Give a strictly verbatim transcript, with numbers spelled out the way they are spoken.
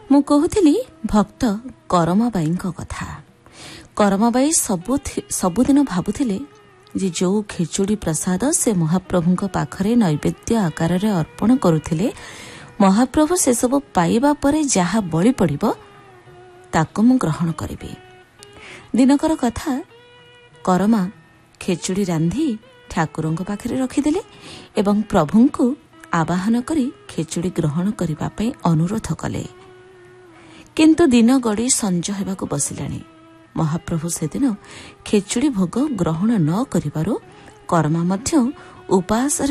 ମୁଁ କହୁଥିଲି ଭକ୍ତ କରମାବାଈଙ୍କ କଥା। କରମାବାଈ ସବୁଦିନ ଭାବୁଥିଲେ ଯେ ଯୋଉ ଖେଚୁଡ଼ି ପ୍ରସାଦ ସେ ମହାପ୍ରଭୁଙ୍କ ପାଖରେ ନୈବେଦ୍ୟ ଆକାରରେ ଅର୍ପଣ କରୁଥିଲେ, ମହାପ୍ରଭୁ ସେସବୁ ପାଇବା ପରେ ଯାହା ବଳି ପଡ଼ିବ ତାକୁ ମୁଁ ଗ୍ରହଣ କରିବି। ଦିନକର କଥା, କରମା ଖେଚୁଡ଼ି ରାନ୍ଧି ଠାକୁରଙ୍କ ପାଖରେ ରଖିଦେଲେ ଏବଂ ପ୍ରଭୁଙ୍କୁ ଆବାହନ କରି ଖେଚୁଡ଼ି ଗ୍ରହଣ କରିବା ପାଇଁ ଅନୁରୋଧ କଲେ। କିନ୍ତୁ ଦିନ ଗଡ଼ି ସଞ୍ଜ ହେବାକୁ ବସିଲାଣି। ମହାପ୍ରଭୁ ସେଦିନ ଖେଚୁଡ଼ି ଭୋଗ ଗ୍ରହଣ ନ କରିବାରୁ କରମା ମଧ୍ୟ ଉପାସରେ